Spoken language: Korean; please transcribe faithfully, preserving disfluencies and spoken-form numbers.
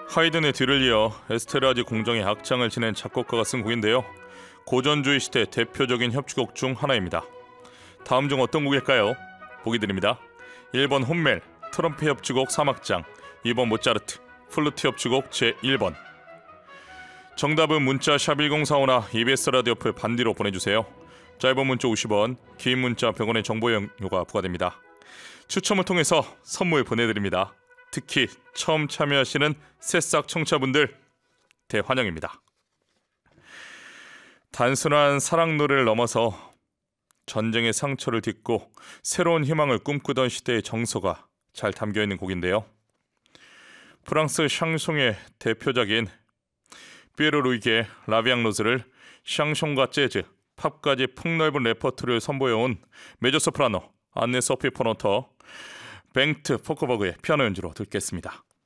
하이든의 뒤를 이어 에스테라지 공정의 악장을 지낸 작곡가가 쓴 곡인데요. 고전주의 시대 대표적인 협주곡 중 하나입니다. 다음 중 어떤 곡일까요? 보기 드립니다. 일 번 혼멜, 트럼프 협주곡 삼 악장, 이 번 모차르트, 플루트 협주곡 제일 번. 정답은 문자 샵 일공사오나 이비에스 라디오 풀 반디로 보내주세요. 짧은 문자 오십 원, 긴 문자 백 원의 정보 이용료가 부과됩니다. 추첨을 통해서 선물 보내드립니다. 특히 처음 참여하시는 새싹 청취자분들 대환영입니다. 단순한 사랑 노래를 넘어서 전쟁의 상처를 딛고 새로운 희망을 꿈꾸던 시대의 정서가 잘 담겨있는 곡인데요. 프랑스 샹송의 대표작인 피에르 루이게의 라비앙로즈를 샹송과 재즈, 팝까지 폭넓은 레퍼토리를 선보여온 메조소프라노 안네 소피 포너터, 뱅트 포커버그의 피아노 연주로 듣겠습니다.